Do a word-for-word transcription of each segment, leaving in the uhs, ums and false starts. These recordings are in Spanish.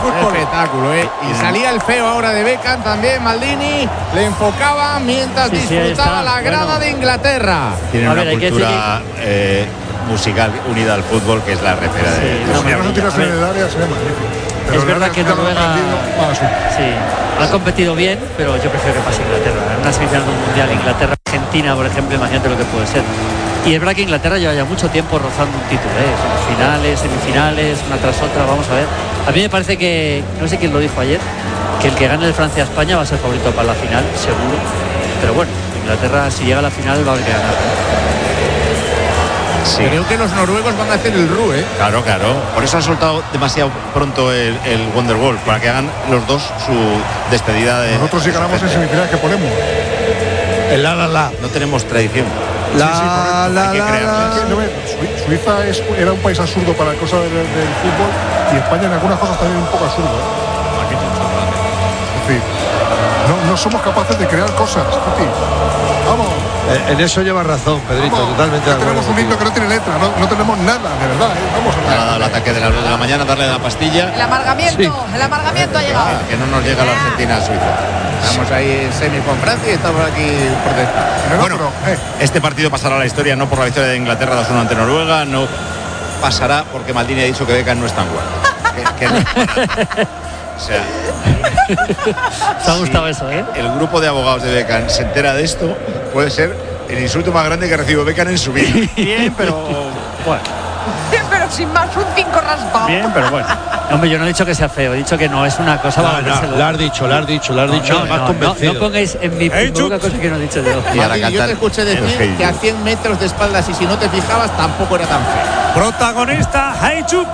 fútbol. Espectáculo, ¿eh? Y salía el feo ahora de Beckham también, Maldini. Le enfocaba mientras sí, disfrutaba sí, la grada bueno. de Inglaterra. Tienen una ver, cultura eh, musical unida al fútbol que es la repera sí, de... No, no, no tiras en el área, sería magnífico. Pero es verdad que Noruega sí, ha competido bien, pero yo prefiero que pase Inglaterra. En una semifinal mundial, Inglaterra-Argentina, por ejemplo, imagínate lo que puede ser. Y es verdad que Inglaterra lleva ya mucho tiempo rozando un título, ¿eh? Finales, semifinales, una tras otra, vamos a ver. A mí me parece que, no sé quién lo dijo ayer, que el que gane el Francia-España va a ser favorito para la final, seguro. Pero bueno, Inglaterra, si llega a la final, va a haber que ganar. Sí. Creo que los noruegos van a hacer el R U, ¿eh? Claro, claro. Por eso han soltado demasiado pronto el, el Wonderwall, para que hagan los dos su despedida de... Nosotros si ganamos en semifinales, ¿qué ponemos? El la la la. No tenemos tradición. La, sí, sí, la, la, Hay que la. Suiza es, era un país absurdo para la cosa del, del fútbol, y España en algunas cosas también un poco absurdo, ¿eh? Es decir, no, no somos capaces de crear cosas, Titi. Vamos. Eh, en eso lleva razón, Pedrito, vamos, totalmente. Ya tenemos un himno que no tiene letra, no, no tenemos nada, de verdad, ¿eh? Vamos a ver. El ataque de las dos de la mañana, darle la pastilla. El amargamiento, sí. el amargamiento ha llegado. Ah, que no nos llega la Argentina a Suiza. Estamos ahí en semi con Francia y estamos aquí por detrás. Bueno, eh. este partido pasará a la historia no por la victoria de Inglaterra dos uno ante Noruega, no pasará porque Maldini ha dicho que Beckham no es tan guapo. que, que no. O sea, ¿te ha gustado eso, eh? El grupo de abogados de Beckham se entera de esto, puede ser el insulto más grande que recibió Beckham en su vida. Bien, pero bueno. Bien, pero sin más, un cinco raspado. Bien, pero bueno. Hombre, yo no he dicho que sea feo, he dicho que no es una cosa. No, no, lo has dicho, lo has dicho, lo has no, dicho, no, más no, convencido. No, no pongáis en mi boca cosas que no he dicho yo. Y ahora Martín, yo te escuché decir que a cien metros de espaldas y si no te fijabas tampoco era tan feo. Protagonista, Hey Jude.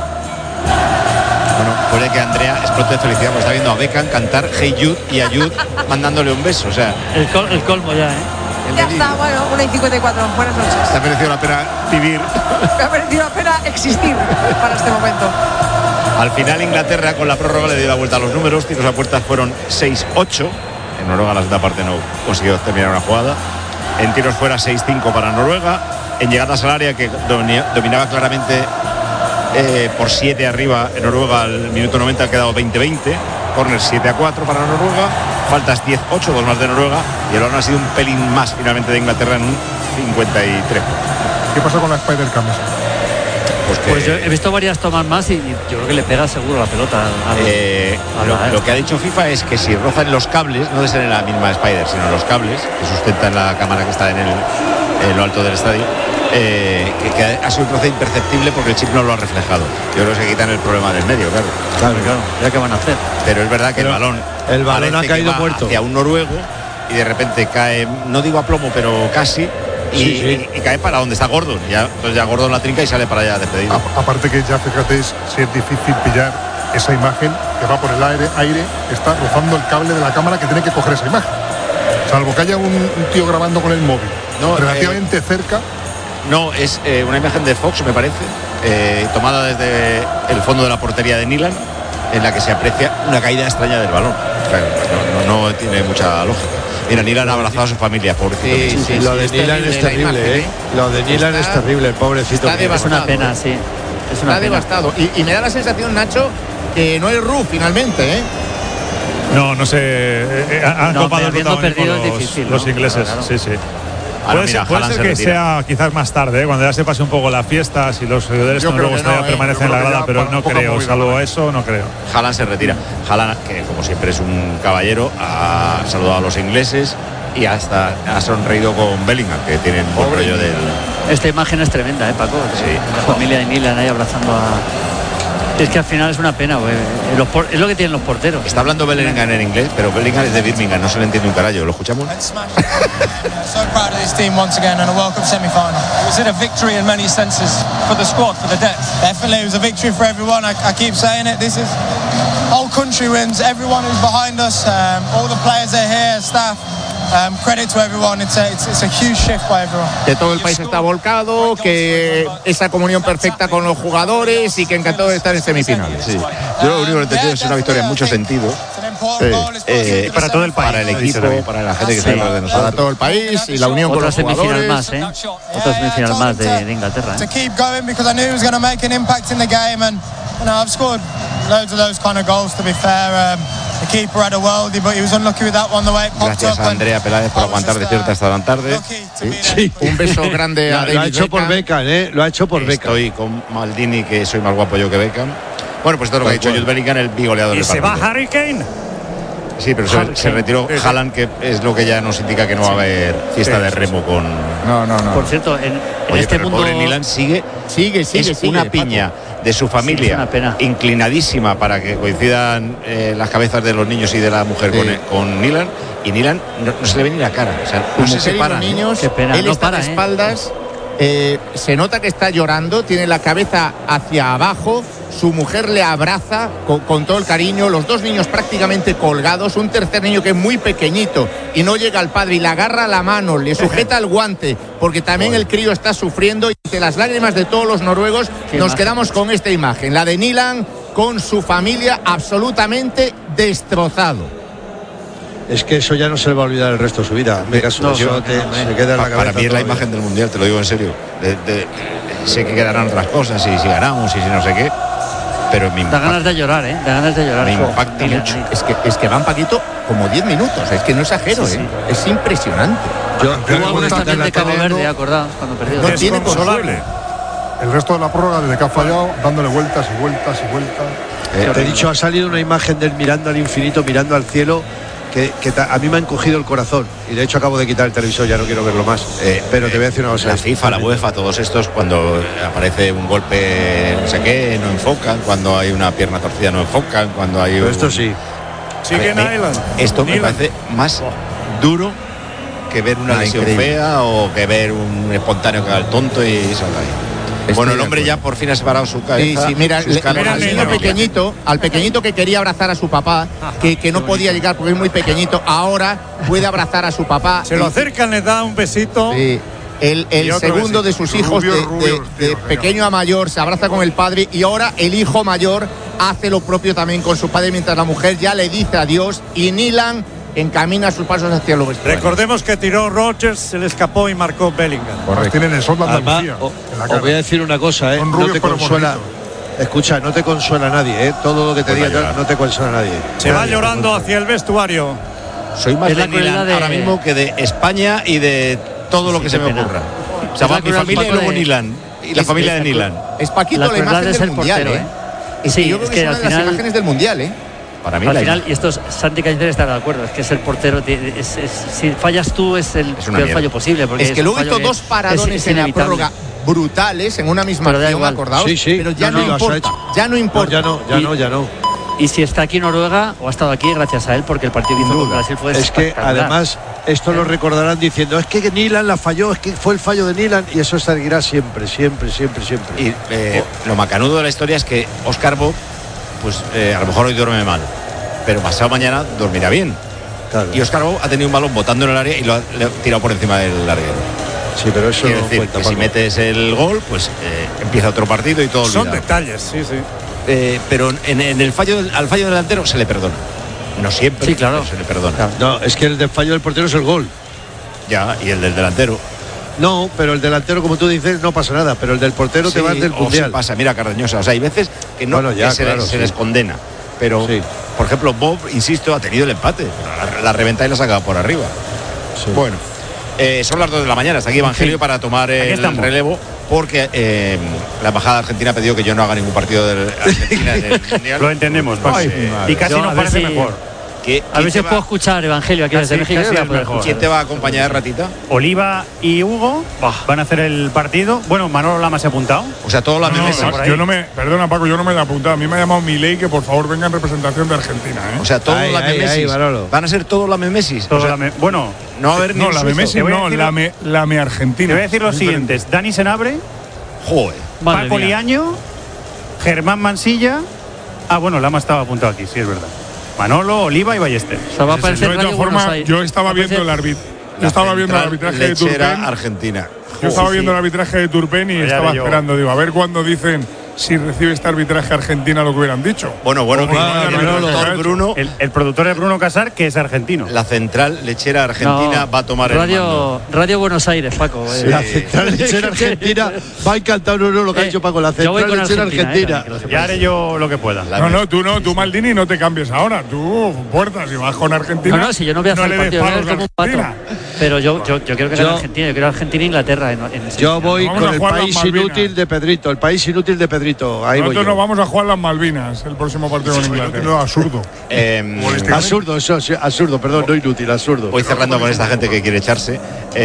Bueno, puede que Andrea explote de felicidad porque está viendo a Beckham cantar Hey Jude y a Jude mandándole un beso, o sea. El, col, el colmo ya, ¿eh? Ya está, bueno, una y cincuenta y cuatro. Buenas noches. ¿Te ha merecido la pena vivir? Me ha merecido la pena existir para este momento. Al final Inglaterra con la prórroga le dio la vuelta a los números. Tiros a puertas fueron seis ocho. En Noruega la segunda parte no consiguió terminar una jugada. En tiros fuera seis cinco para Noruega. En llegadas al área que dominaba claramente eh, por siete arriba en Noruega al minuto noventa ha quedado veinte veinte. Corner siete a cuatro para Noruega. Faltas diez ocho, dos más de Noruega. Y el balón ha sido un pelín más finalmente de Inglaterra en un cincuenta y tres. ¿Qué pasa con la Spider-Cam? Pues, que, pues yo he visto varias tomas más y yo creo que le pega seguro la pelota. A, eh, a lo, lo que ha dicho FIFA es que si rozan los cables, no debe ser en la misma Spider, sino los cables que sustentan la cámara que está en, el, en lo alto del estadio, eh, que, que ha sido un trozo imperceptible porque el chip no lo ha reflejado. Yo creo que se quitan el problema del medio, claro. Claro, claro. ¿Ya qué van a hacer? Pero es verdad que Pero el balón, el balón ha caído muerto hacia un noruego y de repente cae, no digo a plomo, pero casi. Y, sí, sí. y, y cae para donde está Gordon. Ya, entonces ya Gordon la trinca y sale para allá despedido. A, aparte que ya fíjate, es, si es difícil pillar esa imagen que va por el aire, aire, está rozando el cable de la cámara que tiene que coger esa imagen. Salvo que haya un, un tío grabando con el móvil, no, relativamente eh, cerca. No, es eh, una imagen de Fox, me parece, eh, tomada desde el fondo de la portería de Nilan, en la que se aprecia una caída extraña del balón. Claro, pues no, no, no tiene mucha lógica. Mira, Nilan ha abrazado a su familia, pobrecito. Sí, sí, sí, lo de Nilan es terrible, imagen, ¿eh? Lo de Nilan es terrible, el pobrecito. Es una pena, sí. Es una está pena. devastado. Y, y me da la sensación, Nacho, que no hay R U finalmente, ¿eh? No, no sé. Eh, han no, copado el protagonismo los, difícil, los ¿no? ingleses. Claro, Sí, claro. sí. Ah, puede no, mira, ser, puede ser que sea quizás más tarde, ¿eh? Cuando ya se pase un poco la fiesta, si los seguidores noruegos todavía no, permanecen eh, en la grada, pero no creo, salvo eso, no creo. Haaland se retira. Haaland, que como siempre es un caballero, ha saludado a los ingleses y hasta ha sonreído con Bellingham, que tienen buen rollo del... Esta imagen es tremenda, ¿eh, Paco? Sí. La familia de Nilan ahí abrazando a... Es que al final es una pena, güey. Los por... Es lo que tienen los porteros. Está hablando Bellingham en inglés, pero Bellingham es de Birmingham, no se le entiende un carajo. ¿Lo escuchamos? So proud of this team once again and a welcome semi-final. Was it a victory in many senses for the squad, for the depth? Definitely, it was a victory for everyone. I, I keep saying it. This is whole country wins. Everyone who's behind us, um, all the players that are here, staff. Um, credit to everyone. It's a, it's, it's a huge shift by everyone. Que todo el país está volcado, que esa comunión perfecta con los jugadores y que encantado de estar en semifinales. Sí. Yo lo único que te digo es una victoria en muchos sentidos. Sí. Eh, para todo el país, para el equipo, para la gente que está alrededor de nosotros, para todo el país y la unión otra con los jugadores. Más, ¿eh? Otra semifinal más de, de Inglaterra. ¿eh? To keep going because I knew he was going to make an impact in the game and you know I've scored loads of those kind of goals, to be fair. Um, the keeper had a worldie, but he was unlucky with that one, the way it popped Gracias up. a Andrea Peláez por aguantar de cierta hasta tan tarde. Sí, sí. Un beso grande a David Lo ha hecho Beckham. por Beckham, ¿eh? Lo ha hecho por Beckham. Estoy con Maldini, que soy más guapo yo que Beckham. Bueno, pues esto es lo que ha dicho Jude Bellingham, el bigoleador ¿Y del se partido. va Harry Kane? Sí, pero se, se retiró Haaland, que es lo que ya nos indica que no va a haber fiesta Sí, de sí, remo sí. con... No, no, no. Por cierto, en, en Oye, este pero el mundo. pobre Nilan sigue, Sigue, sigue, es sigue, una Paco. piña de su familia, Sí, es una pena. inclinadísima para que coincidan eh, las cabezas de los niños y de la mujer Sí. con, con Nilan, y Nilan no, no se le ve ni la cara, o sea, no Su se mujer y separan. los ¿eh? niños, Qué pena, él no está para, de ¿eh? espaldas, eh, se nota que está llorando, tiene la cabeza hacia abajo, su mujer le abraza con, con todo el cariño, los dos niños prácticamente colgados, un tercer niño que es muy pequeñito y no llega al padre y le agarra la mano, le sujeta el guante, porque también el crío está sufriendo, y entre las lágrimas de todos los noruegos Qué nos imagen. quedamos con esta imagen, la de Nilan con su familia absolutamente destrozado. Es que eso ya no se le va a olvidar el resto de su vida. En mi caso, no, yo no, te- no, se queda en la Pa- cabeza. para mí es la todavía. imagen del mundial, te lo digo en serio. De- de- sé que quedarán otras cosas, y si ganamos y si no sé qué, pero me Da impacta, ganas de llorar, ¿eh? Da ganas de llorar. me impacta Mira, mucho. Es que, es que van, Paquito, como diez minutos, es que no exagero, Sí, sí. ¿eh? Es impresionante. Yo, Hubo Hubo yo algunos Está también de Cabo teniendo- Verde, acordados, cuando perdió. No tiene Desconsolable. El resto de la prórroga, desde que ha fallado, dándole vueltas y vueltas y vueltas. Eh, te he dicho, ha salido una imagen del mirando al infinito, mirando al cielo, que, que ta- a mí me ha encogido el corazón. Y de hecho acabo de quitar el televisor, ya no quiero verlo más. Eh, Pero te voy a decir una cosa. La es FIFA, la tremendo. UEFA, todos estos, cuando aparece un golpe no sé qué, no enfocan, cuando hay una pierna torcida no enfocan, cuando hay Pero un- esto sí. Sigue A ver, me- Nyland. Esto me Nyland. parece más duro que ver una Ah, lesión increíble. fea o que ver un espontáneo que haga el tonto y salga ahí. Estoy Bueno, el de hombre acuerdo. ya por fin ha separado su Sí, cabeza. sí, mira, sus le- caras. mira al el niño niño. pequeñito, al pequeñito que quería abrazar a su papá, que, que no podía llegar porque es muy pequeñito, ahora puede abrazar a su papá. Se lo Y- acercan, le da un besito. Sí. El, el Y otro segundo besito. de sus hijos, Rubio, de, rubio, de- tío, de venga. pequeño a mayor, se abraza con el padre, y ahora el hijo mayor hace lo propio también con su padre, mientras la mujer ya le dice adiós y Nilan encamina sus pasos hacia los vestuarios. Recordemos que tiró Rodgers, se le escapó y marcó Bellingham. Además, tienen el sol de Además, Andalucía o- en la os cara. voy a decir una cosa, ¿eh? Son No rubios te pero consuela. bonitos. Escucha, no te consuela nadie, ¿eh? Todo lo que te Pues va a diga llorar. no te consuela nadie. Se va Nadie. llorando hacia el vestuario. Soy más Es la de Milan crueldad de- ahora mismo que de España y de todo lo Sí, que qué se me pena. ocurra. O Es sea, la va mi crueldad, familia y Paco, luego de- Nilan. Y la Es- familia de es- Nilan. Es Paquito La la, crueldad imagen es del el mundial, portero, ¿eh? ¿eh? Es Sí, que yo creo es que que es una al de las final- imágenes del mundial, ¿eh? Para mí Al la final, imagen. y esto es- Santi Cañizares estará de acuerdo, es que es el portero, tiene- es- es- si fallas tú es el Es una peor mierda. fallo posible. Porque Es que un luego fallo hizo dos es- paradones es en la inevitable. prórroga brutales en una misma Pero da acción, igual. acordaos, Sí, sí. pero ya No, no, no, los ha importa, hecho. ya no No, importa. ya no, ya Y- no, ya no. Y si está aquí en Noruega, o ha estado aquí gracias a él, porque el partido que Sin hizo con duda. Brasil fue Es que espectacular. además esto lo recordarán diciendo, es que Nilan la falló, es que fue el fallo de Nilan, y eso seguirá siempre, siempre, siempre, siempre. Y eh, lo macanudo de la historia es que Oscar Bob, pues eh, a lo mejor hoy duerme mal, pero pasado mañana dormirá bien. Claro. Y Oscar Bob ha tenido un balón botando en el área y lo ha, le ha tirado por encima del larguero. Sí, pero eso Quiero no decir, cuenta, que si Paco. metes el gol, pues eh, empieza otro partido y todo Son olvidado. detalles, sí, sí. Eh, pero en, en el fallo del- al fallo delantero se le perdona. No siempre, Sí, claro. pero se le perdona. Claro. No, es que el del fallo del portero es el gol. Ya, y el del delantero. No, pero el delantero, como tú dices, no pasa nada, pero el del portero te Sí, vas del o sí mundial. pasa, mira, Cardeñosa. O sea, hay veces que no Bueno, ya, que se, claro, les, se sí. les condena. Pero, Sí. por ejemplo, Bob, insisto, ha tenido el empate. La, la reventa y la ha sacado por arriba. Sí. Bueno, eh, son las dos de la mañana. Está aquí Evangelio para tomar Aquí el estamos. relevo. Porque eh, la embajada argentina ha pedido que yo no haga ningún partido de Argentina en el mundial. Lo entendemos, Paco. Ay, Sí. madre. Y casi Yo, a nos ver parece si- mejor. ¿Qué- A quién ver si te os puedo va- escuchar, Evangelio, aquí desde Casi- México. casi voy a es poder mejor. escuchar. ¿Quién te va a acompañar, Ratita? Oliva y Hugo van a hacer el partido. Bueno, Manolo Lama se ha apuntado. O sea, todos los No, meses. por ahí. yo no me, perdona Paco, yo no me he apuntado. A mí me ha llamado Milei que por favor venga en representación de Argentina, ¿eh? O sea, todos Ahí, los ahí, memesis. ahí, Manolo. Van a ser todos los memesis. Todo O sea, la me- bueno, no va a haber ni no, un la suizo. Messi Te voy a no, decir la lo- me, la me Argentina. te voy a decir los Es diferente. siguientes. Dani Senabre, Joder. Madre Paco mía. Liaño, Germán Mansilla. Ah, bueno, Lama estaba apuntado aquí, sí, es verdad. Manolo, Oliva y Ballester. O sea, va a Yo, aparecer de todas Radio Buenos formas, Aires. yo estaba Va a viendo el aparecer- árbitro. Yo estaba viendo el Central arbitraje de lechera Turpen. Argentina. Yo estaba sí, viendo sí. el arbitraje de Turpen y Pues ya estaba de yo. esperando, digo, a ver cuándo dicen si recibe este arbitraje Argentina lo que hubieran dicho. Bueno, bueno, Ah, el, Manolo. productor Bruno, El, el productor es Bruno Casar, que es argentino. la central lechera argentina No, va a tomar el Radio, mando. Radio Buenos Aires, Paco. eh. La central lechera argentina va a encantar uno lo que ha Eh, dicho Paco. La yo voy central con lechera Argentina, argentina. eh, que lo sepáis. Ya haré yo lo que pueda. La- No, no, tú no, tú Maldini no te cambies ahora. Tú, puertas, si vas con Argentina. No, no, si yo no voy a hacer le el des partido, voy a palos ver a como un pato. Argentina. Pero yo, yo, yo quiero que Yo- gane Argentina, yo quiero Argentina e Inglaterra en, en Yo voy Vamos con a el jugar las país Malvinas. inútil de Pedrito, el país inútil de Pedrito. Ahí voy Nosotros yo. nos vamos a jugar las Malvinas el próximo partido con Inglaterra. No, absurdo. Eh, Absurdo, eso, sí, absurdo, perdón, no inútil, absurdo. voy cerrando con esta gente que quiere echarse.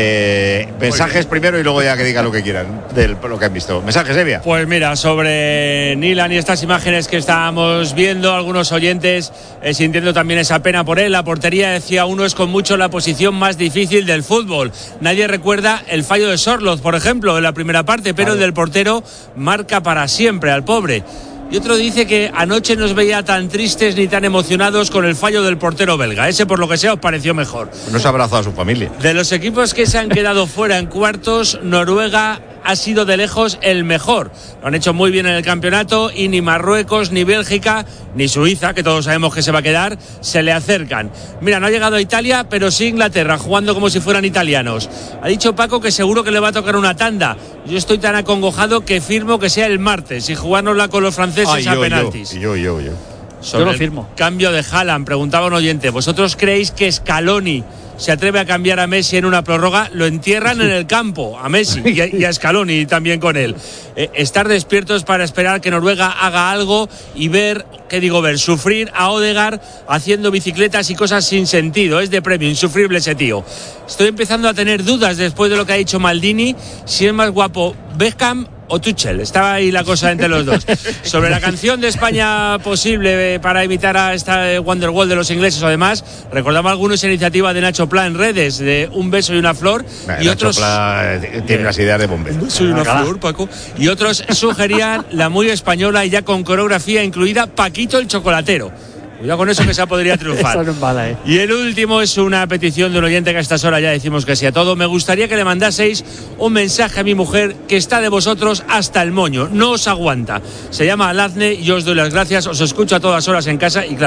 Eh, mensajes primero y luego ya que digan lo que quieran de lo que han visto. Mensajes, Evia. Pues mira, sobre Nilan y estas imágenes que estábamos viendo, algunos oyentes eh, sintiendo también esa pena por él. La portería, decía uno, es con mucho la posición más difícil del fútbol. Nadie recuerda el fallo de Sorloth, por ejemplo, en la primera parte, pero el del portero marca para siempre al pobre. Y otro dice que anoche nos veía tan tristes ni tan emocionados con el fallo del portero belga. Ese, por lo que sea, os pareció mejor. No se ha abrazado a su familia. De los equipos que se han quedado fuera en cuartos, Noruega ha sido de lejos el mejor. Lo han hecho muy bien en el campeonato y ni Marruecos, ni Bélgica, ni Suiza, que todos sabemos que se va a quedar, se le acercan. Mira, no ha llegado a Italia, pero sí Inglaterra, jugando como si fueran italianos. Ha dicho Paco que seguro que le va a tocar una tanda. Yo estoy tan acongojado que firmo que sea el martes y jugárnosla con los franceses Ay, a yo, penaltis. yo, yo, yo, yo. Sobre lo el firmo. cambio de Haaland, preguntaba un oyente, ¿vosotros creéis que Scaloni se atreve a cambiar a Messi en una prórroga? Lo entierran en el campo, a Messi y a, y a Scaloni también con él. Eh, estar despiertos para esperar que Noruega haga algo y ver, ¿qué digo ver? Sufrir a Odegaard haciendo bicicletas y cosas sin sentido. Es de premio, insufrible ese tío. Estoy empezando a tener dudas después de lo que ha dicho Maldini, si es más guapo Beckham o Tuchel. Estaba ahí la cosa entre los dos. Sobre la canción de España posible para imitar a esta Wonderwall de los ingleses, además, recordaba algunos iniciativa de Nacho Pla en redes, de un beso y una flor, Nah, y Nacho otros... Pla, eh, tiene unas ideas de bombero. Soy una flor, Paco. Y otros sugerían la muy española y ya con coreografía incluida, Paquito el chocolatero. Cuidado con eso, que esa podría triunfar. Eso no es mala, ¿eh? Y el último es una petición de un oyente que a estas horas ya decimos que sí a todo. Me gustaría que le mandaseis un mensaje a mi mujer que está de vosotros hasta el moño. No os aguanta. Se llama Alazne y yo os doy las gracias. Os escucho a todas horas en casa y claro.